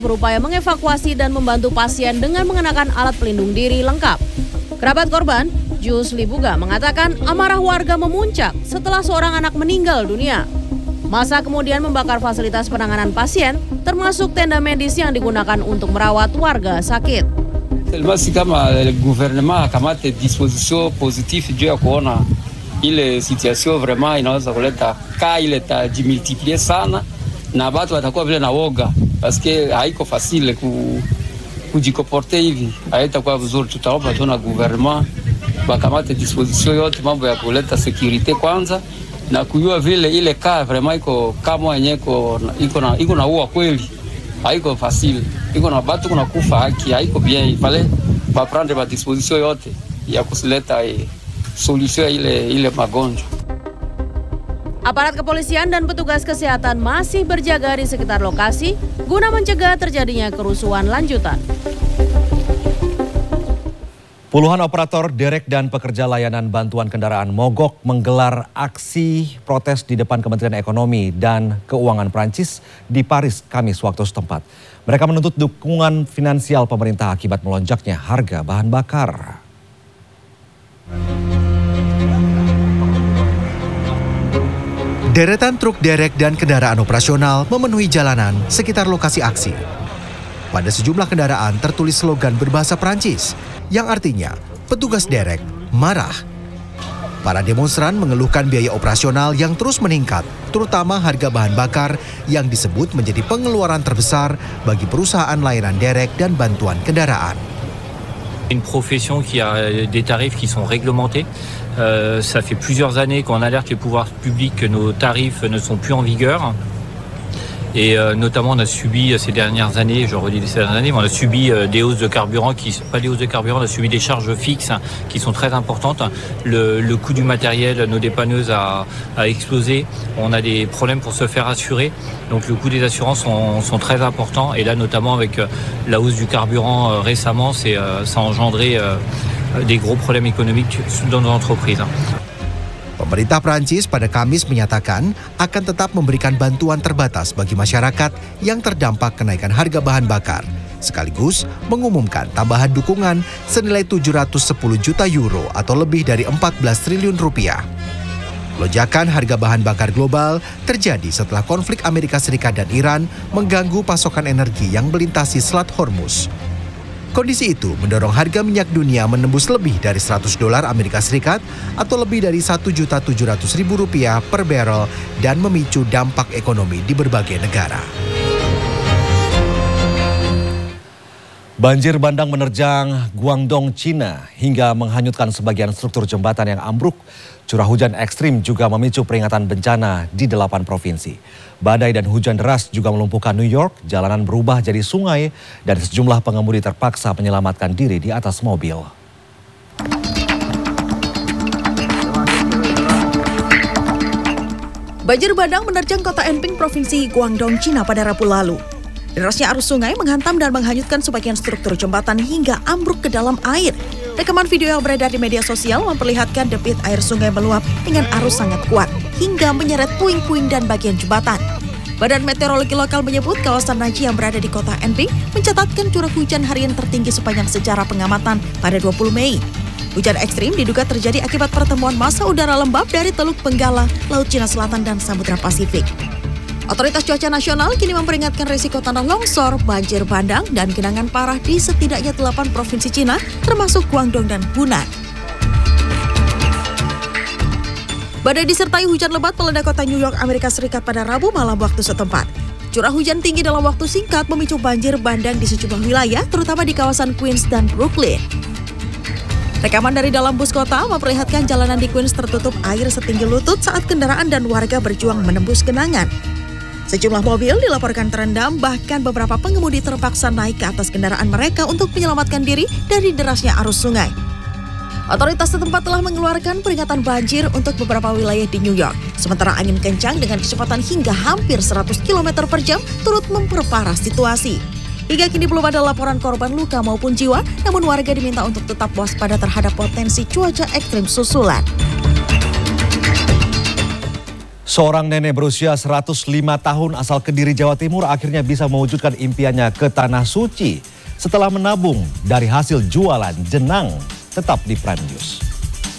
berupaya mengevakuasi dan membantu pasien dengan mengenakan alat pelindung diri lengkap. Kerabat korban, Jus Libuga, mengatakan amarah warga memuncak setelah seorang anak meninggal dunia. Massa kemudian membakar fasilitas penanganan pasien, termasuk tenda medis yang digunakan untuk merawat warga sakit. Si kama gouvernement akamate disposition positif juu ya kuona ile situation vraiment inaweza kuleta ile tajimultiplie sana na watu watakuwa vile na woga paske haiko facile kujikoporte hivi, haitakuwa vizuri. Tutaomba tu na gouvernement wakamate disposition yote mambo ya kuleta security kwanza na kujua vile ile vraiment iko kama yenyewe iko na uwa kweli, haiko facile, iko na batu kuna kufa haki, haiko bien. Fale pa prendre ba disposition yote ya kusileta solution ile magonjwa. Aparat kepolisian dan petugas kesehatan masih berjaga di sekitar lokasi guna mencegah terjadinya kerusuhan lanjutan. Puluhan operator derek dan pekerja layanan bantuan kendaraan mogok menggelar aksi protes di depan Kementerian Ekonomi dan Keuangan Prancis di Paris Kamis waktu setempat. Mereka menuntut dukungan finansial pemerintah akibat melonjaknya harga bahan bakar. Deretan truk derek dan kendaraan operasional memenuhi jalanan sekitar lokasi aksi. Pada sejumlah kendaraan tertulis slogan berbahasa Prancis yang artinya petugas derek marah. Para demonstran mengeluhkan biaya operasional yang terus meningkat, terutama harga bahan bakar yang disebut menjadi pengeluaran terbesar bagi perusahaan layanan derek dan bantuan kendaraan. Une profession qui a des tarifs qui sont réglementés. Ça fait plusieurs années qu'on alerte les pouvoirs publics que nos tarifs ne sont plus en vigueur. Et notamment on a subi ces dernières années, je redis ces dernières années, mais on a subi des hausses de carburant, pas des hausses de carburant, on a subi des charges fixes qui sont très importantes. Le coût du matériel, nos dépanneuses a explosé, on a des problèmes pour se faire assurer, donc le coût des assurances sont très importants. Et là notamment avec la hausse du carburant récemment, ça a engendré des gros problèmes économiques dans nos entreprises. Pemerintah Prancis pada Kamis menyatakan akan tetap memberikan bantuan terbatas bagi masyarakat yang terdampak kenaikan harga bahan bakar, sekaligus mengumumkan tambahan dukungan senilai 710 juta euro atau lebih dari 14 triliun rupiah. Lonjakan harga bahan bakar global terjadi setelah konflik Amerika Serikat dan Iran mengganggu pasokan energi yang melintasi Selat Hormuz. Kondisi itu mendorong harga minyak dunia menembus lebih dari $100 Amerika Serikat atau lebih dari Rp1.700.000 per barrel dan memicu dampak ekonomi di berbagai negara. Banjir bandang menerjang Guangdong, Cina hingga menghanyutkan sebagian struktur jembatan yang ambruk. Curah hujan ekstrim juga memicu peringatan bencana di 8 provinsi. Badai dan hujan deras juga melumpuhkan New York, jalanan berubah jadi sungai, dan sejumlah pengemudi terpaksa menyelamatkan diri di atas mobil. Banjir bandang menerjang kota Enping, Provinsi Guangdong, Cina pada Rabu lalu. Derasnya arus sungai menghantam dan menghanyutkan sebagian struktur jembatan hingga ambruk ke dalam air. Rekaman video yang beredar di media sosial memperlihatkan debit air sungai meluap dengan arus sangat kuat hingga menyeret puing-puing dan bagian jembatan. Badan Meteorologi Lokal menyebut kawasan Naji yang berada di kota Enping mencatatkan curah hujan harian tertinggi sepanjang sejarah pengamatan pada 20 Mei. Hujan ekstrim diduga terjadi akibat pertemuan massa udara lembab dari Teluk Benggala, Laut Cina Selatan dan Samudra Pasifik. Otoritas Cuaca Nasional kini memperingatkan risiko tanah longsor, banjir bandang, dan genangan parah di setidaknya 8 provinsi Cina, termasuk Guangdong dan Hunan. Badai disertai hujan lebat melanda kota New York, Amerika Serikat pada Rabu malam waktu setempat. Curah hujan tinggi dalam waktu singkat memicu banjir bandang di sejumlah wilayah, terutama di kawasan Queens dan Brooklyn. Rekaman dari dalam bus kota memperlihatkan jalanan di Queens tertutup air setinggi lutut saat kendaraan dan warga berjuang menembus genangan. Sejumlah mobil dilaporkan terendam, bahkan beberapa pengemudi terpaksa naik ke atas kendaraan mereka untuk menyelamatkan diri dari derasnya arus sungai. Otoritas setempat telah mengeluarkan peringatan banjir untuk beberapa wilayah di New York. Sementara angin kencang dengan kecepatan hingga hampir 100 km per jam turut memperparah situasi. Hingga kini belum ada laporan korban luka maupun jiwa, namun warga diminta untuk tetap waspada terhadap potensi cuaca ekstrim susulan. Seorang nenek berusia 105 tahun asal Kediri, Jawa Timur akhirnya bisa mewujudkan impiannya ke Tanah Suci setelah menabung dari hasil jualan jenang. Tetap di Prime News.